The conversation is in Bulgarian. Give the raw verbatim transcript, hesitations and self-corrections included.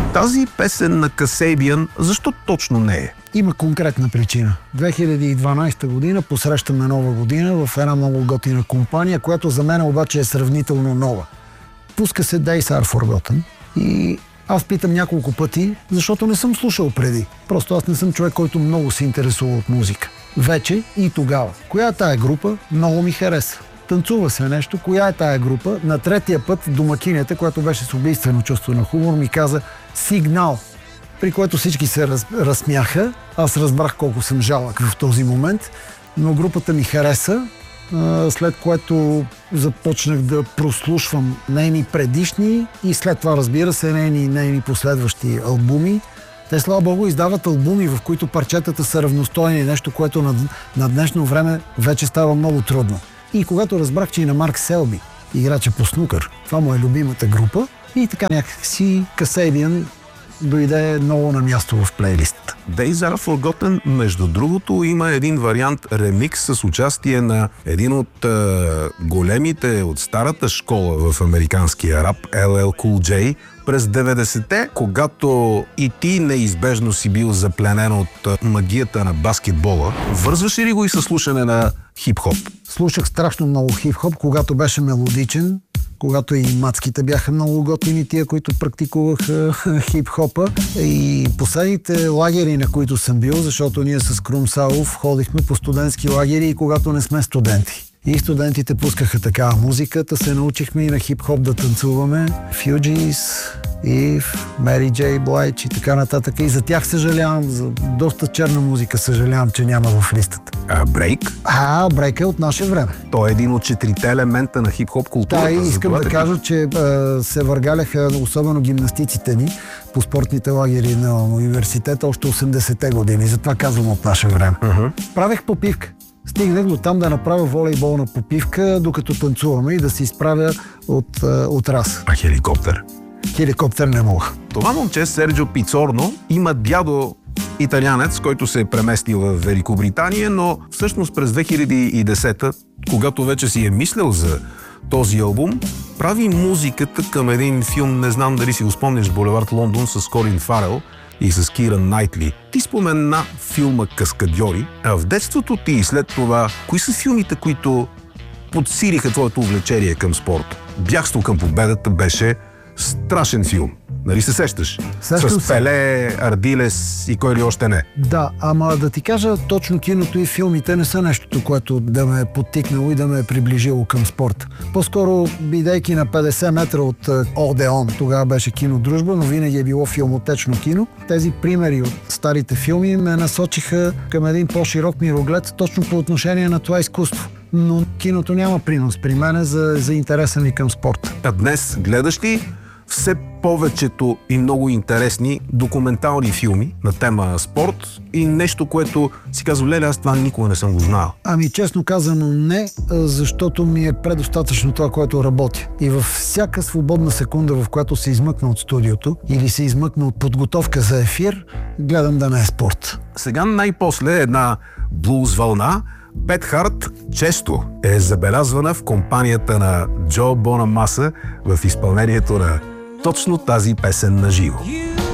Тази песен на Касейбиан, защо точно не е? Има конкретна причина. две хиляди и дванадесета година посрещаме нова година в една много готина компания, която за мен обаче е сравнително нова. Пуска се Days Are Forgotten и аз питам няколко пъти, защото не съм слушал преди. Просто аз не съм човек, който много се интересува от музика. Вече и тогава. Коя е тая група? Много ми хареса. Танцува се нещо. Коя е тая група? На третия път домакинята, която беше с убийствено чувство на хумор, ми каза Сигнал, при което всички се раз, разсмяха. Аз разбрах колко съм жалък в този момент, но групата ми хареса, след което започнах да прослушвам нейни предишни и след това, разбира се, нейни, нейни последващи албуми. Те, слава богу, издават албуми, в които парчетата са равностойни, нещо, което на, на днешно време вече става много трудно. И когато разбрах, че и на Марк Селби, играча по снукър, това му е любимата група, и така някакси Касейбиан дойде много на място в плейлистата. Days Are Forgotten, между другото, има един вариант ремикс с участие на един от е, големите от старата школа в американския рап, Ел Ел Cool J, през деветдесетте, когато и ти неизбежно си бил запленен от магията на баскетбола. Вързваше ли го и със слушане на хип-хоп? Слушах страшно много хип-хоп, когато беше мелодичен, когато и мацките бяха много готини, тия, които практикуваха хип-хопа. И последните лагери, на които съм бил, защото ние с Крум Саов ходихме по студентски лагери и когато не сме студенти. И студентите пускаха такава музиката, се научихме и на хип-хоп да танцуваме. Fugees, Eve, Mary J. Blige и така нататък. И за тях съжалявам, за доста черна музика съжалявам, че няма в листата. А Брейк? А, Брейк е от наше време. Той е един от четирите елемента на хип-хоп културата. Да, и искам да кажа, че а, се въргаляха особено гимнастиците ни по спортните лагери на университета още осемдесетте години. Затова казвам от наше време. Uh-huh. Правех попивка. Стигнах до там да направя волейболна попивка, докато танцуваме и да се изправя от, от раз. А хеликоптер? Хеликоптер не мога. Това момче, Серджио Пицорно, има дядо италианец, който се е преместил в Великобритания, но всъщност през две хиляди и десета, когато вече си е мислял за този албум, прави музиката към един филм, не знам дали си го спомняш, Булевард Лондон с Колин Фарел и с Киран Найтли. Ти спомена филма Каскадьори, а в детството ти и след това, кои са филмите, които подсилиха твоето увлечение към спорта? Бягство към победата беше страшен филм. Нали се сещаш? Сещам с Пеле, Ардилес и кой ли още не. Да, ама да ти кажа, точно киното и филмите не са нещото, което да ме е подтикнало и да ме е приближило към спорта. По-скоро, бидейки на петдесет метра от Одеон, тогава беше кино Дружба, но винаги е било филмотечно кино. Тези примери от старите филми ме насочиха към един по-широк мироглед, точно по отношение на това изкуство. Но киното няма принос при мен за, за интереса ми към спорта. А днес гледаш ли все повечето и много интересни документални филми на тема спорт и нещо, което си казва, леле, аз това никога не съм го знал? Ами честно казано не, защото ми е предостатъчно това, което работя. И във всяка свободна секунда, в която се измъкна от студиото или се измъкна от подготовка за ефир, гледам да не е спорт. Сега най-после една блуз вълна. Бет Харт често е забелязвана в компанията на Джо Бонамаса в изпълнението на точно тази песен на живо.